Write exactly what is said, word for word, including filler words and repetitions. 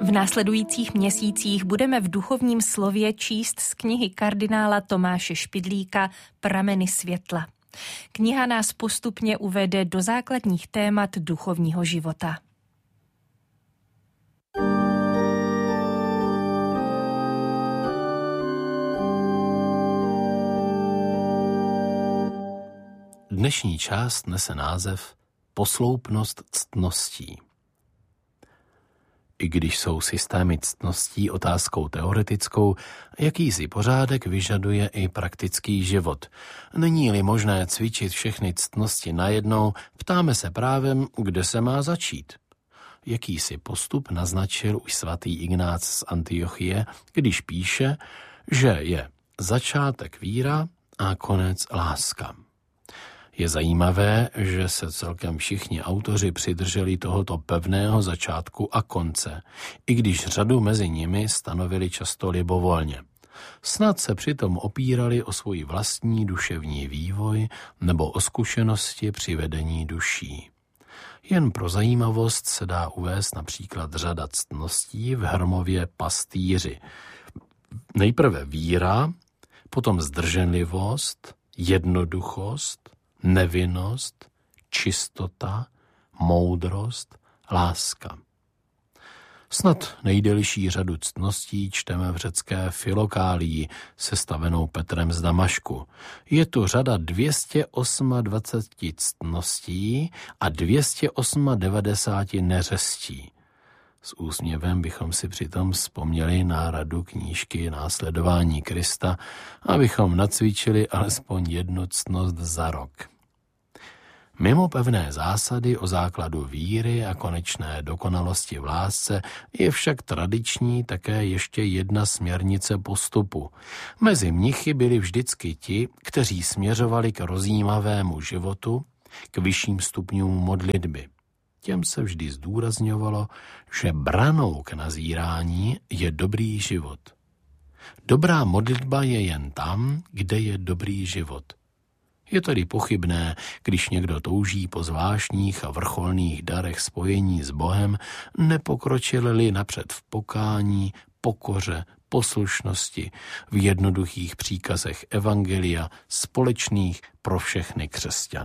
V následujících měsících budeme v duchovním slově číst z knihy kardinála Tomáše Špidlíka Prameny světla. Kniha nás postupně uvede do základních témat duchovního života. Dnešní část nese název Posloupnost ctností. I když jsou systémy ctností otázkou teoretickou, jakýsi pořádek vyžaduje i praktický život. Není-li možné cvičit všechny ctnosti najednou, ptáme se právem, kde se má začít. Jakýsi postup naznačil už svatý Ignác z Antiochie, když píše, že je začátek víra a konec láska. Je zajímavé, že se celkem všichni autoři přidrželi tohoto pevného začátku a konce, i když řadu mezi nimi stanovili často libovolně. Snad se přitom opírali o svůj vlastní duševní vývoj nebo o zkušenosti při vedení duší. Jen pro zajímavost se dá uvést například řada ctností v Hermově Pastýři. Nejprve víra, potom zdrženlivost, jednoduchost, nevinnost, čistota, moudrost, láska. Snad nejdelší řadu ctností čteme v řecké Filokálii, sestavenou Petrem z Damašku. Je tu řada dvě stě dvacet osm ctností a dvě stě devadesát osm neřestí. S úsměvem bychom si přitom vzpomněli na radu knížky Následování Krista, abychom nacvičili alespoň jednu ctnost za rok. Mimo pevné zásady o základu víry a konečné dokonalosti v lásce je však tradiční také ještě jedna směrnice postupu. Mezi mnichy byli vždycky ti, kteří směřovali k rozjímavému životu, k vyšším stupňům modlitby. Těm se vždy zdůrazňovalo, že branou k nazírání je dobrý život. Dobrá modlitba je jen tam, kde je dobrý život. Je tedy pochybné, když někdo touží po zvláštních a vrcholných darech spojení s Bohem, nepokročil-li napřed v pokání, pokoře, poslušnosti, v jednoduchých příkazech evangelia, společných pro všechny křesťany.